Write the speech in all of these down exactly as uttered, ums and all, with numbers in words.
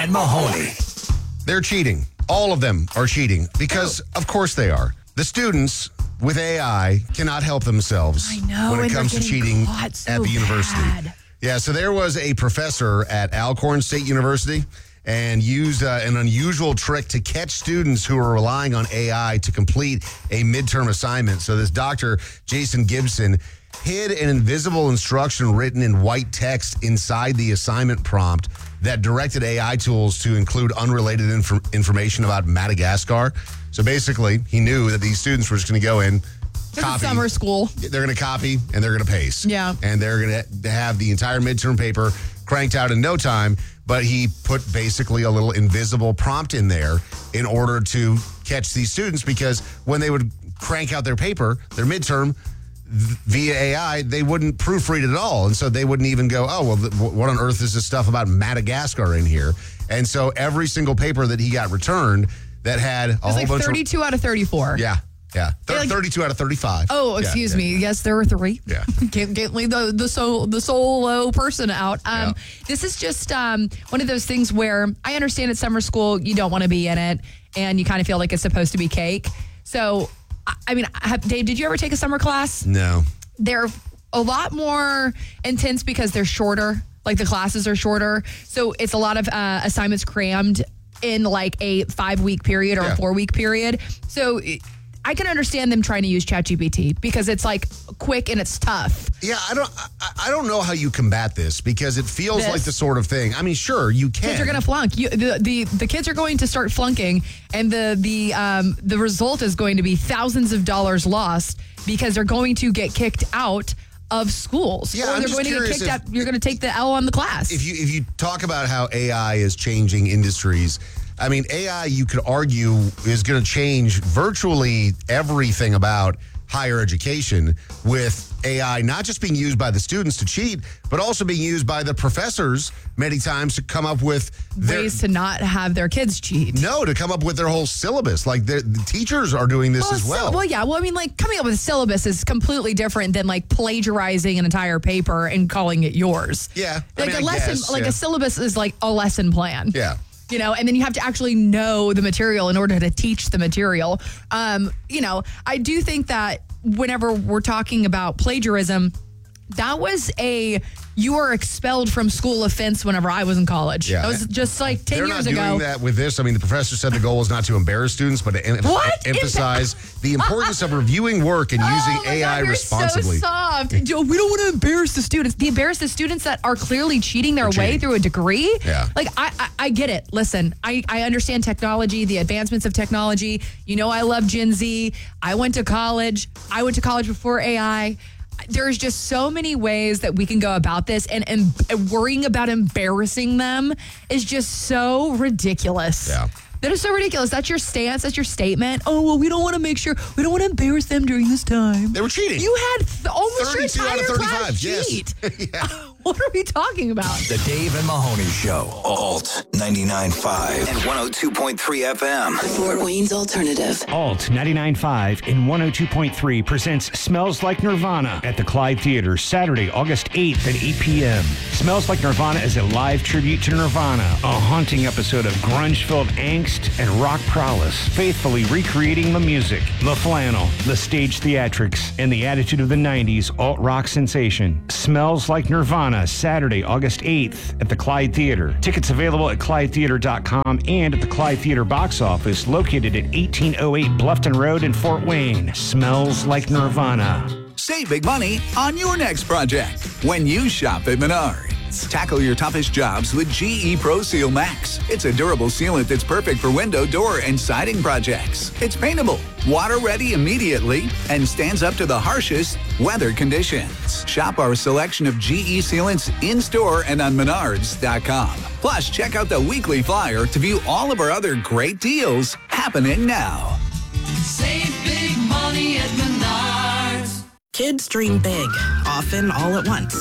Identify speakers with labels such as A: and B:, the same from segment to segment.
A: and Mahoney.
B: They're cheating. All of them are cheating because, of course, they are. The students with A I cannot help themselves
C: I know,
B: when it
C: and
B: comes to
C: they're
B: cheating
C: getting caught so
B: at the university.
C: bad.
B: Yeah, so there was a professor at Alcorn State University and used uh, an unusual trick to catch students who are relying on A I to complete a midterm assignment. So this doctor, Jason Gibson, hid an invisible instruction written in white text inside the assignment prompt that directed A I tools to include unrelated inf- information about Madagascar. So basically, he knew that these students were just going to go in,
C: This
B: copy.
C: is summer school.
B: They're going to copy and they're going to paste.
C: Yeah.
B: And they're going to have the entire midterm paper cranked out in no time. But he put basically a little invisible prompt in there in order to catch these students, because when they would crank out their paper, their midterm, via A I, they wouldn't proofread it at all. And so they wouldn't even go, oh, well, th- what on earth is this stuff about Madagascar in here? And so every single paper that he got returned that had a
C: It was
B: whole
C: like
B: bunch
C: thirty-two
B: of...
C: out of thirty-four.
B: Yeah, yeah. Thir-
C: Yeah, like-
B: thirty-two out of thirty-five.
C: Oh,
B: Yeah,
C: excuse
B: yeah.
C: me. Yes, there were three.
B: Yeah.
C: Can't, can't leave the the soul the solo person out. Um,
B: Yeah.
C: This is just um, one of those things where I understand at summer school you don't want to be in it, and you kind of feel like it's supposed to be cake. So, I, I mean, have, Dave, did you ever take a summer class?
B: No.
C: They're a lot more intense because they're shorter. Like the classes are shorter, so it's a lot of uh, assignments crammed in like a five week period or
B: Yeah.
C: a four week period. So I can understand them trying to use ChatGPT because it's like quick and it's tough.
B: Yeah, I don't I, I don't know how you combat this, because it feels
C: This.
B: like the sort of thing. I mean, sure, you can.
C: Kids are going to flunk. You, the, the the kids are going to start flunking, and the the um, the result is going to be thousands of dollars lost because they're going to get kicked out of schools,
B: Yeah,
C: or
B: I'm
C: they're
B: just
C: going to get
B: curious
C: kicked
B: if-
C: out. You're going to take the L on the class.
B: If you if you talk about how A I is changing industries, I mean, A I, you could argue, is going to change virtually everything about higher education, with A I not just being used by the students to cheat, but also being used by the professors many times to come up with their,
C: ways to not have their kids cheat.
B: no, to come up with their whole syllabus. Like the, the teachers are doing this as well.
C: So, well, yeah. Well, I mean, like coming up with a syllabus is completely different than like plagiarizing an entire paper and calling it yours.
B: Yeah, I
C: Like
B: mean,
C: a
B: I
C: lesson,
B: guess,
C: like
B: yeah.
C: a syllabus is like a lesson plan.
B: Yeah.
C: You know, and then you have to actually know the material in order to teach the material. Um, you know, I do think that whenever we're talking about plagiarism, that was a you were expelled from school offense whenever I was in college.
B: Yeah.
C: That was just like ten
B: They're
C: years
B: not
C: ago.
B: doing that with this. I mean, the professor said the goal is not to embarrass students, but to em-
C: What?
B: emphasize the importance of reviewing work and using
C: Oh my
B: A I
C: God, you're
B: responsibly.
C: so soft. Joe, we don't want to embarrass the students. The embarrass the students that are clearly cheating their
B: They're
C: way
B: cheating.
C: through a degree.
B: Yeah.
C: Like I, I, I get it. Listen, I, I understand technology, the advancements of technology. You know, I love Gen Z. I went to college. I went to college before A I. There's just so many ways that we can go about this, and, and worrying about embarrassing them is just so ridiculous.
B: Yeah.
C: That is so ridiculous. That's your stance. That's your statement. Oh, well, we don't want to make sure, we don't want to embarrass them during this time.
B: They were cheating.
C: You had th- almost your
B: thirty-two out
C: entire
B: of thirty-five.
C: class
B: Yes.
C: cheat.
B: Yeah.
C: What are we talking about?
A: The Dave and Mahoney Show. Alt ninety-nine point five and one oh two point three F M.
D: Fort Wayne's Alternative.
E: Alt ninety-nine point five and one oh two point three presents Smells Like Nirvana at the Clyde Theater, Saturday, August eighth at eight p.m. Smells Like Nirvana is a live tribute to Nirvana, a haunting episode of grunge-filled angst and rock prowess, faithfully recreating the music, the flannel, the stage theatrics, and the attitude of the nineties alt-rock sensation. Smells Like Nirvana, Saturday, August eighth at the Clyde Theater. Tickets available at clyde theater dot com and at the Clyde Theater box office located at eighteen oh eight Bluffton Road in Fort Wayne. Smells Like Nirvana.
F: Save big money on your next project when you shop at Menards. Tackle your toughest jobs with G E Pro Seal Max. It's a durable sealant that's perfect for window, door, and siding projects. It's paintable, water ready immediately, and stands up to the harshest weather conditions. Shop our selection of G E sealants in-store and on menards dot com. Plus, check out the weekly flyer to view all of our other great deals happening now.
G: Save big money at Menards.
H: Kids dream big, often all at once.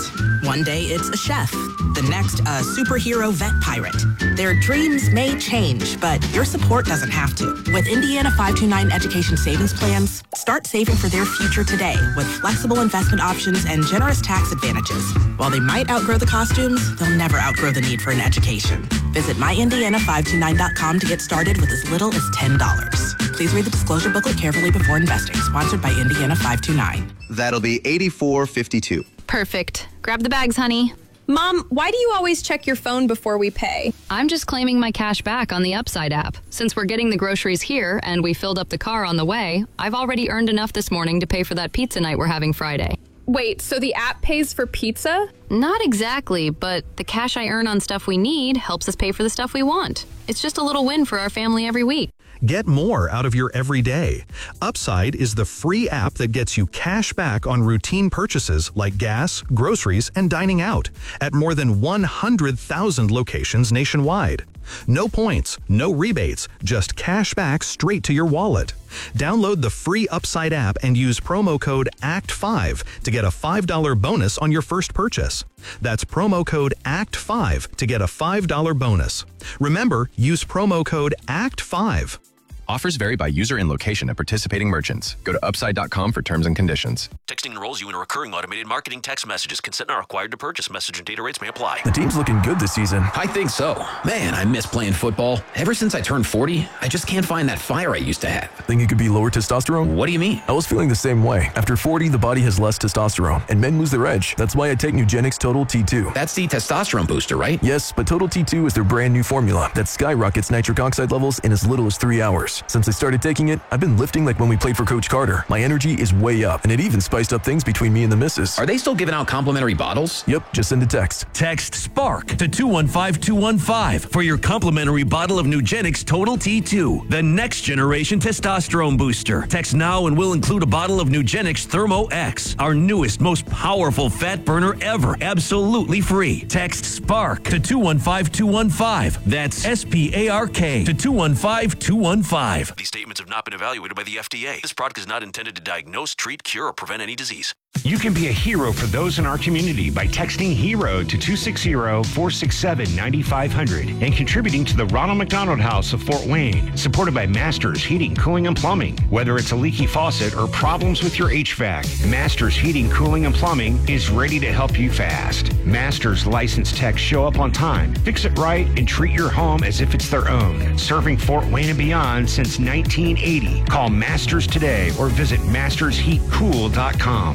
H: One day it's a chef, the next a superhero vet pirate. Their dreams may change, but your support doesn't have to. With Indiana five two nine Education Savings Plans, start saving for their future today with flexible investment options and generous tax advantages. While they might outgrow the costumes, they'll never outgrow the need for an education. Visit my indiana five two nine dot com to get started with as little as ten dollars. Please read the disclosure booklet carefully before investing. Sponsored by Indiana five two nine.
I: That'll be eighty-four fifty-two.
J: Perfect. Grab the bags, honey.
K: Mom, why do you always check your phone before we pay?
J: I'm just claiming my cash back on the Upside app. Since we're getting the groceries here and we filled up the car on the way, I've already earned enough this morning to pay for that pizza night we're having Friday.
K: Wait, so the app pays for pizza?
J: Not exactly, but the cash I earn on stuff we need helps us pay for the stuff we want. It's just a little win for our family every week.
L: Get more out of your everyday. Upside is the free app that gets you cash back on routine purchases like gas, groceries, and dining out at more than one hundred thousand locations nationwide. No points, no rebates, just cash back straight to your wallet. Download the free Upside app and use promo code A C T five to get a five dollars bonus on your first purchase. That's promo code A C T five to get a five dollars bonus. Remember, use promo code A C T five.
M: Offers vary by user and location at participating merchants. Go to upside dot com for terms and conditions.
N: Texting enrolls you in a recurring automated marketing text messages. Consent not required to purchase. Message and data rates may apply.
O: The team's looking good this season.
P: I think so. Man, I miss playing football. Ever since I turned forty, I just can't find that fire I used to have.
O: Think it could be lower testosterone?
P: What do you mean?
O: I was feeling the same way. After forty, the body has less testosterone, and men lose their edge. That's why I take Nugenix Total T two.
P: That's the testosterone booster, right?
O: Yes, but Total T two is their brand new formula that skyrockets nitric oxide levels in as little as three hours. Since I started taking it, I've been lifting like when we played for Coach Carter. My energy is way up, and it even spiced up things between me and the missus.
P: Are they still giving out complimentary bottles?
O: Yep, just send a text.
Q: Text SPARK to two one five two one five for your complimentary bottle of Nugenix Total T two, the next generation testosterone booster. Text now and we'll include a bottle of Nugenix Thermo X, our newest, most powerful fat burner ever, absolutely free. Text SPARK to two one five two one five. That's S P A R K to two one five two one five.
N: These statements have not been evaluated by the F D A. This product is not intended to diagnose, treat, cure, or prevent any disease.
E: You can be a hero for those in our community by texting HERO to two six zero, four six seven, nine five zero zero and contributing to the Ronald McDonald House of Fort Wayne, supported by Masters Heating, Cooling, and Plumbing. Whether it's a leaky faucet or problems with your H V A C, Masters Heating, Cooling, and Plumbing is ready to help you fast. Masters licensed techs show up on time, fix it right, and treat your home as if it's their own. Serving Fort Wayne and beyond since nineteen eighty. Call Masters today or visit masters heat cool dot com.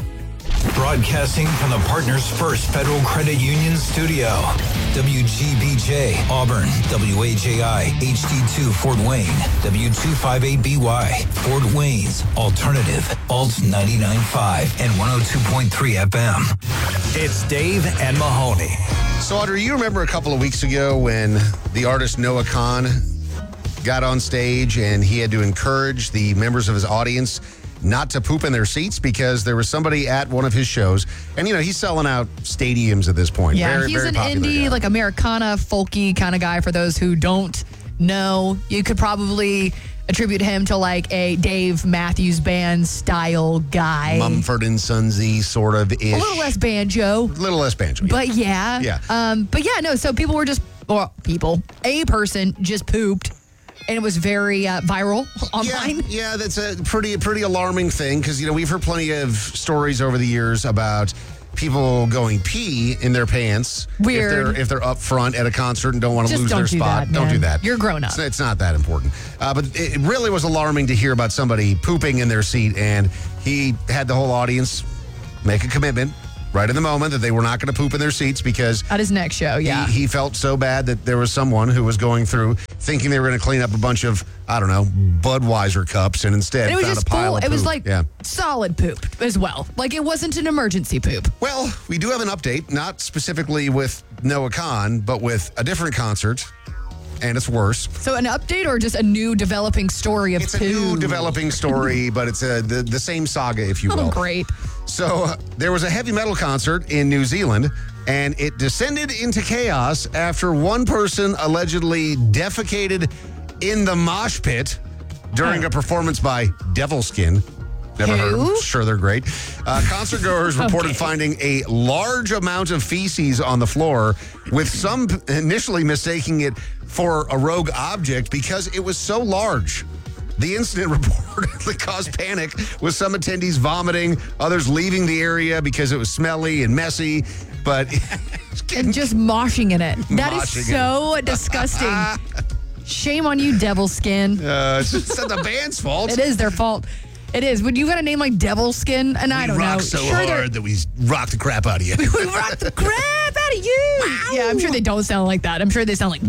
A: Broadcasting from the Partners First Federal Credit Union studio. W G B J, Auburn. W A J I, H D two, Fort Wayne. W two fifty-eight B Y, Fort Wayne's Alternative. Alt ninety-nine point five and one oh two point three F M. It's Dave and Mahoney.
B: So, Audrey, you remember a couple of weeks ago when the artist Noah Kahan got on stage and he had to encourage the members of his audience not to poop in their seats because there was somebody at one of his shows. And, you know, he's selling out stadiums at this point.
C: Yeah,
B: very,
C: he's
B: very
C: an
B: popular
C: indie,
B: guy.
C: like Americana, folky kind of guy for those who don't know. You could probably attribute him to like a Dave Matthews Band style guy.
B: Mumford and Sonsy sort of ish.
C: A little less banjo.
B: A little less banjo.
C: But yeah.
B: Yeah.
C: Um, but yeah, no, so people were just, well, people, a person just pooped. And it was very uh, viral online.
B: Yeah, yeah, that's a pretty pretty alarming thing because, you know, we've heard plenty of stories over the years about people going pee in their pants.
C: Weird.
B: If they're, if they're up front at a concert and don't want to
C: Just
B: lose
C: don't
B: their
C: do
B: spot.
C: that,
B: don't
C: man.
B: do that.
C: You're grown up.
B: It's, it's not that important. Uh, but it really was alarming to hear about somebody pooping in their seat, and he had the whole audience make a commitment right in the moment that they were not going to poop in their seats because
C: at his next show, yeah.
B: He, he felt so bad that there was someone who was going through thinking they were going to clean up a bunch of, I don't know, Budweiser cups and instead
C: And it was
B: found
C: just
B: a pile
C: full,
B: of
C: it
B: poop.
C: was like
B: yeah.
C: solid poop as well. Like it wasn't an emergency poop.
B: Well, we do have an update, not specifically with Noah Kahan, but with a different concert. And it's worse.
C: So an update or just a new developing story of
B: It's
C: poo?
B: a new developing story, but it's a, the, the same saga, if you will.
C: Oh, great.
B: So uh, there was a heavy metal concert in New Zealand, and it descended into chaos after one person allegedly defecated in the mosh pit during
C: Oh.
B: a performance by Devilskin. Never
C: Who?
B: heard of them. Sure, they're great. Uh, concert goers reported
C: Okay.
B: finding a large amount of feces on the floor, with some initially mistaking it for a rogue object because it was so large. The incident reportedly caused panic, with some attendees vomiting, others leaving the area because it was smelly and messy. But
C: And just moshing in it. That
B: Moshing
C: is so disgusting. Shame on you, Devil Skin.
B: Uh, it's it's not the band's fault.
C: It is their fault. It is. When you got a name like Devil Skin, and I
B: We
C: don't
B: rock
C: know.
B: so
C: Sure, they're-
B: hard that we rock the crap out of you.
C: we rock the crap out of you. Yeah, I'm sure they don't sound like that. I'm sure they sound like.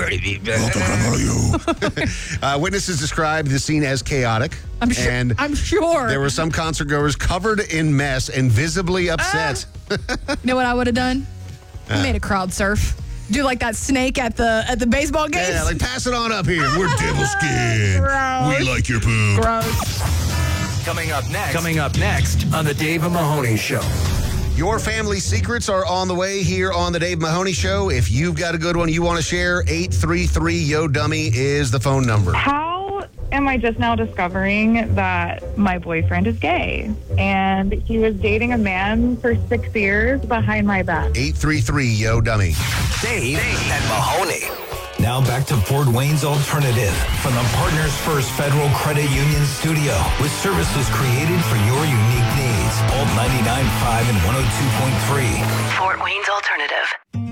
B: uh, witnesses described the scene as chaotic.
C: I'm sure.
B: And
C: I'm sure.
B: there were some concert goers covered in mess and visibly upset.
C: You know what I would have done? I
B: Uh.
C: made a crowd surf. Do like that snake at the at the baseball games.
B: Yeah, like pass it on up here. We're Devil Skin.
C: Gross.
B: We like your poop.
C: Gross.
R: Coming up next. Coming up next on the Dave and Mahoney Show.
B: Your family secrets are on the way here on the Dave Mahoney Show. If you've got a good one you want to share, eight three three, Y O Dummy is the phone number.
S: How am I just now discovering that my boyfriend is gay? And he was dating a man for six years behind my back.
B: eight three three, Y O Dummy.
R: Dave and Mahoney.
A: Now back to Fort Wayne's Alternative from the Partners First Federal Credit Union studio, with services created for your unique needs. Alt ninety-nine point five and one oh two point three.
D: Fort Wayne's Alternative.